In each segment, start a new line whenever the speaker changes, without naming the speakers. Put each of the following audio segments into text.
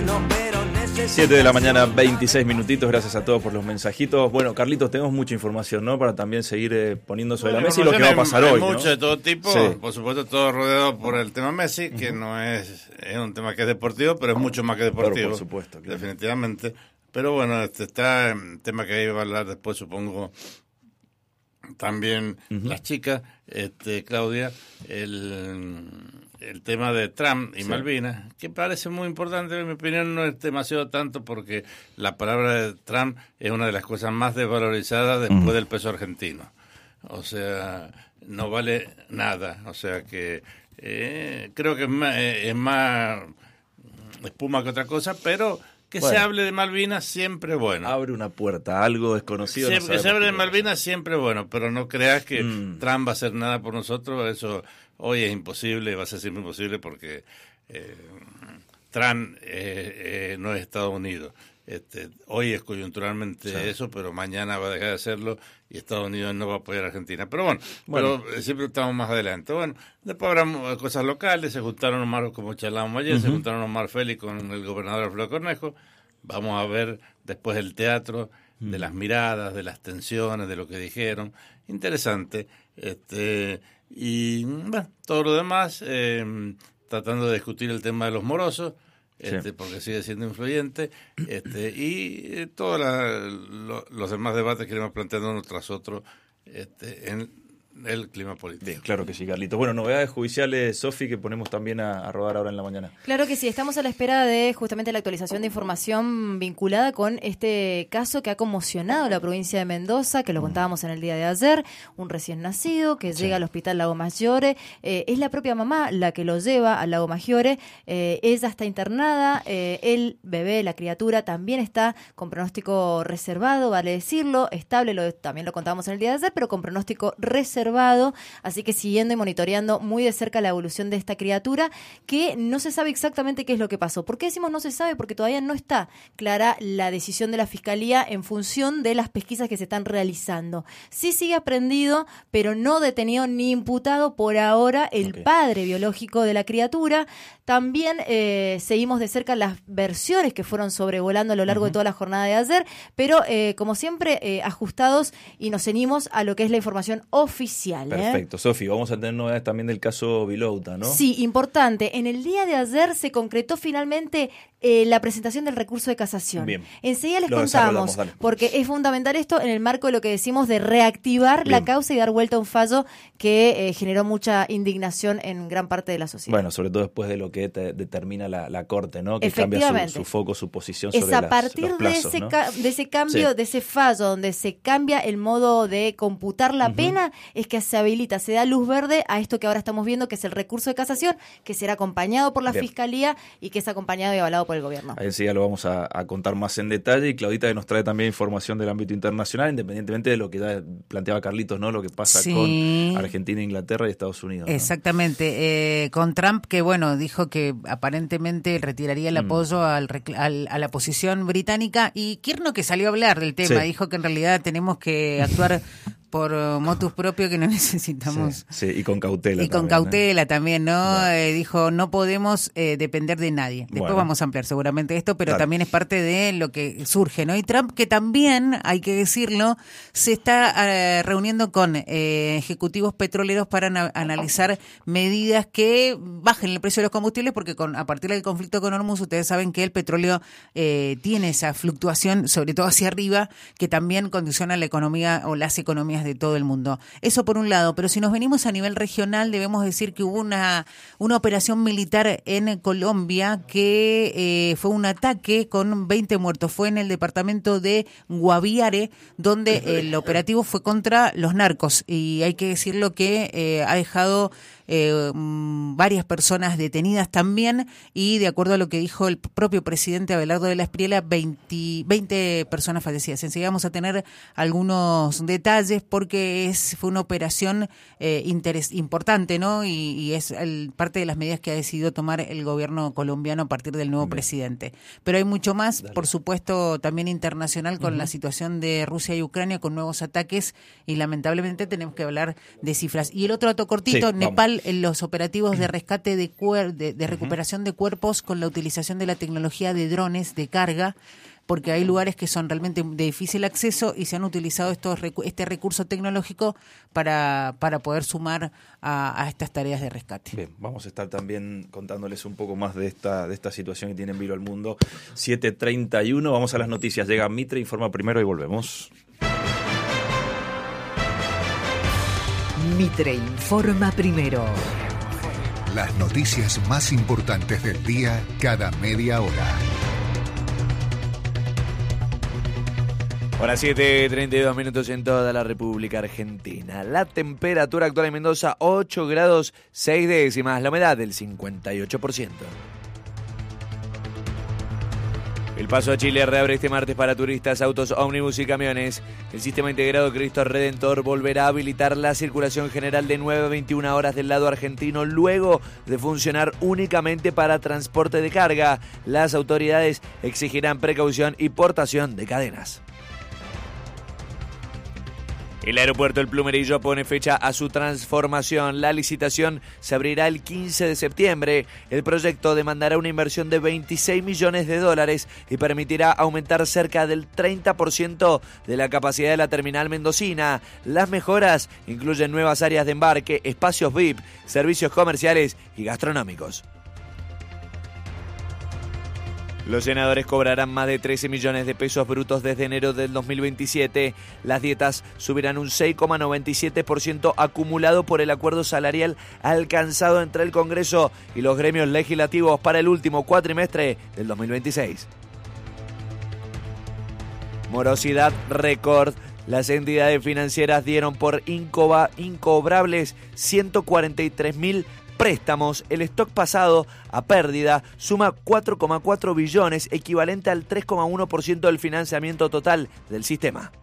7 de la mañana, 26 minutitos. Gracias a todos por los mensajitos. Bueno, Carlitos, tenemos mucha información, ¿no? Para también seguir poniendo sobre la mesa y lo que va a pasar hoy, ¿no?
Mucho de todo tipo,
sí.
Por supuesto, todo rodeado por el tema Messi, que no es un tema que es deportivo, pero es mucho más que deportivo.
Por supuesto, claro.
Definitivamente. Pero bueno, está el tema que iba a hablar después, supongo, también las chicas, Claudia, el tema de Trump y Malvinas, que parece muy importante, en mi opinión no es demasiado tanto porque la palabra de Trump es una de las cosas más desvalorizadas después del peso argentino. O sea, no vale nada. O sea que creo que es más espuma que otra cosa, pero que se hable de Malvinas siempre bueno.
Abre una puerta, algo desconocido.
Que se hable de Malvinas siempre bueno, pero no creas que Trump va a hacer nada por nosotros. Eso hoy es imposible, va a ser siempre imposible porque Trump no es Estados Unidos. Hoy es coyunturalmente eso, pero mañana va a dejar de hacerlo y Estados Unidos no va a apoyar a Argentina. Pero bueno. Pero siempre estamos más adelante. Bueno, después habrá cosas locales, se juntaron Omar, como charlábamos ayer, se juntaron Omar Félix con el gobernador Alfredo Cornejo. Vamos a ver después el teatro, de las miradas, de las tensiones, de lo que dijeron. Interesante. Y bueno, todo lo demás, tratando de discutir el tema de los morosos, porque sigue siendo influyente, y todos los demás debates que iremos planteando uno tras otro en el clima político.
Bien, claro que sí, Carlitos. Bueno, novedades judiciales, Sofi, que ponemos también a rodar ahora en la mañana.
Claro que sí, estamos a la espera de justamente la actualización de información vinculada con este caso que ha conmocionado la provincia de Mendoza, que lo contábamos en el día de ayer, un recién nacido que llega al hospital Lago Maggiore, es la propia mamá la que lo lleva al Lago Maggiore, ella está internada, el bebé, la criatura, también está con pronóstico reservado, vale decirlo, estable, también lo contábamos en el día de ayer, pero con pronóstico reservado, así que siguiendo y monitoreando muy de cerca la evolución de esta criatura, que no se sabe exactamente qué es lo que pasó. ¿Por qué decimos no se sabe? Porque todavía no está clara la decisión de la Fiscalía en función de las pesquisas que se están realizando. Sí sigue aprendido, pero no detenido ni imputado por ahora el padre biológico de la criatura. También seguimos de cerca las versiones que fueron sobrevolando a lo largo de toda la jornada de ayer, pero como siempre ajustados y nos ceñimos a lo que es la información oficial.
Perfecto, Sofi, vamos a tener novedades también del caso Vilouta, ¿no?
Sí, importante. En el día de ayer se concretó finalmente la presentación del recurso de casación.
Bien.
Enseguida les contamos, porque es fundamental esto en el marco de lo que decimos de reactivar la causa y dar vuelta a un fallo que generó mucha indignación en gran parte de la sociedad.
Bueno, sobre todo después de lo que determina la Corte, ¿no? Que cambia su foco, su posición sobre
a partir
los plazos,
de ese cambio, de ese fallo, donde se cambia el modo de computar la pena, es que se habilita, se da luz verde a esto que ahora estamos viendo, que es el recurso de casación, que será acompañado por la Fiscalía y que es acompañado y avalado por el gobierno.
Ahí sí ya lo vamos a contar más en detalle, y Claudita que nos trae también información del ámbito internacional, independientemente de lo que ya planteaba Carlitos, ¿no? Lo que pasa con Argentina, Inglaterra y Estados Unidos, ¿no?
Exactamente, con Trump, que bueno, dijo que aparentemente retiraría el apoyo a la posición británica, y Kirchner, que salió a hablar del tema, dijo que en realidad tenemos que actuar por motus propio, que no necesitamos.
Sí, y con cautela.
Y con cautela también, ¿no? Dijo, no podemos depender de nadie. Después vamos a ampliar seguramente esto, pero también es parte de lo que surge, ¿no? Y Trump, que también, hay que decirlo, se está reuniendo con ejecutivos petroleros para analizar medidas que bajen el precio de los combustibles, porque a partir del conflicto con Hormuz, ustedes saben que el petróleo tiene esa fluctuación, sobre todo hacia arriba, que también condiciona la economía o las economías de todo el mundo. Eso por un lado, pero si nos venimos a nivel regional, debemos decir que hubo una operación militar en Colombia que fue un ataque con 20 muertos. Fue en el departamento de Guaviare, donde el operativo fue contra los narcos, y hay que decirlo que ha dejado varias personas detenidas también, y de acuerdo a lo que dijo el propio presidente Abelardo de la Espriella, 20 personas fallecidas. Enseguida vamos a tener algunos detalles, porque fue una operación importante, ¿no? Y es parte de las medidas que ha decidido tomar el gobierno colombiano a partir del nuevo presidente. Pero hay mucho más, por supuesto, también internacional, con la situación de Rusia y Ucrania, con nuevos ataques, y lamentablemente tenemos que hablar de cifras. Y el otro dato cortito, Nepal los operativos de rescate de recuperación de cuerpos con la utilización de la tecnología de drones de carga, porque hay lugares que son realmente de difícil acceso y se han utilizado este recurso tecnológico para poder sumar a estas tareas de rescate.
Bien, vamos a estar también contándoles un poco más de esta situación que tiene en vilo al mundo. 7:31, vamos a las noticias. Llega Mitre, informa primero y volvemos.
Mitre informa primero.
Las noticias más importantes del día cada media hora.
Ahora 7:32 minutos en toda la República Argentina. La temperatura actual en Mendoza, 8 grados 6 décimas. La humedad del 58%. El paso a Chile reabre este martes para turistas, autos, ómnibus y camiones. El sistema integrado Cristo Redentor volverá a habilitar la circulación general de 9 a 21 horas del lado argentino, luego de funcionar únicamente para transporte de carga. Las autoridades exigirán precaución y portación de cadenas. El aeropuerto El Plumerillo pone fecha a su transformación. La licitación se abrirá el 15 de septiembre. El proyecto demandará una inversión de $26 millones y permitirá aumentar cerca del 30% de la capacidad de la terminal mendocina. Las mejoras incluyen nuevas áreas de embarque, espacios VIP, servicios comerciales y gastronómicos. Los senadores cobrarán más de 13 millones de pesos brutos desde enero del 2027. Las dietas subirán un 6,97% acumulado por el acuerdo salarial alcanzado entre el Congreso y los gremios legislativos para el último cuatrimestre del 2026. Morosidad récord. Las entidades financieras dieron por incobrables 143.000 préstamos. El stock pasado a pérdida suma 4,4 billones, equivalente al 3,1% del financiamiento total del sistema.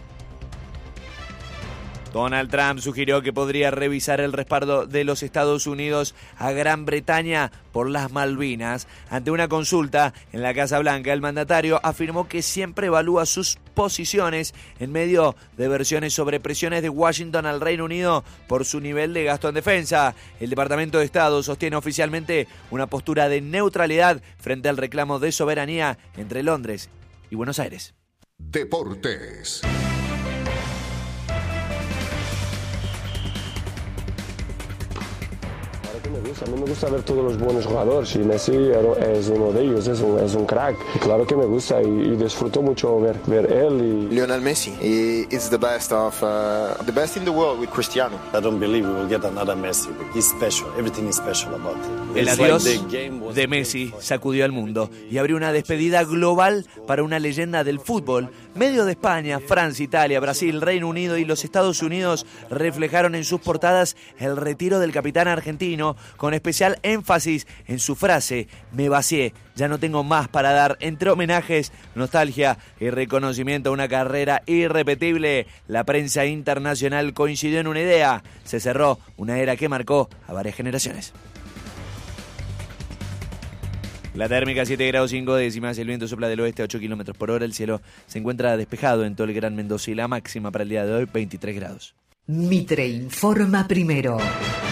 Donald Trump sugirió que podría revisar el respaldo de los Estados Unidos a Gran Bretaña por las Malvinas. Ante una consulta en la Casa Blanca, el mandatario afirmó que siempre evalúa sus posiciones en medio de versiones sobre presiones de Washington al Reino Unido por su nivel de gasto en defensa. El Departamento de Estado sostiene oficialmente una postura de neutralidad frente al reclamo de soberanía entre Londres y Buenos Aires.
Deportes.
A mí me gusta ver todos los buenos jugadores y Messi es uno de ellos, es un crack. Y claro que me gusta y disfruto mucho ver él.
Lionel Messi is the best in the world with Cristiano.
I don't believe we will get another Messi. He's special. Everything is special about him.
El adiós de Messi sacudió al mundo y abrió una despedida global para una leyenda del fútbol. Medios de España, Francia, Italia, Brasil, Reino Unido y los Estados Unidos reflejaron en sus portadas el retiro del capitán argentino, con especial énfasis en su frase: "Me vacié, ya no tengo más para dar", entre homenajes, nostalgia y reconocimiento a una carrera irrepetible. La prensa internacional coincidió en una idea: se cerró una era que marcó a varias generaciones. La térmica 7 grados 5 décimas, el viento sopla del oeste a 8 kilómetros por hora, el cielo se encuentra despejado en todo el Gran Mendoza y la máxima para el día de hoy 23 grados.
Mitre informa primero.